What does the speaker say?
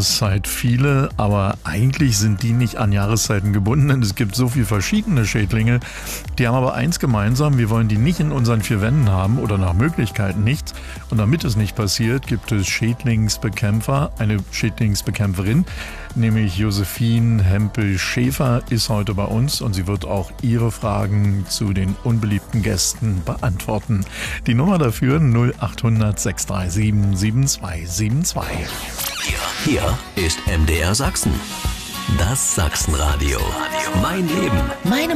Jahreszeit viele, aber eigentlich sind die nicht an Jahreszeiten gebunden, denn es gibt so viele verschiedene Schädlinge. Die haben aber eins gemeinsam, wir wollen die nicht in unseren vier Wänden haben oder nach Möglichkeit nicht. Und damit es nicht passiert, gibt es Schädlingsbekämpfer, eine Schädlingsbekämpferin, nämlich Josephine Hempel-Schäfer ist heute bei uns und sie wird auch Ihre Fragen zu den unbeliebten Gästen beantworten. Die Nummer dafür 0800 637 7272. Hier ist MDR Sachsen. Das Sachsenradio. Mein Leben. Meine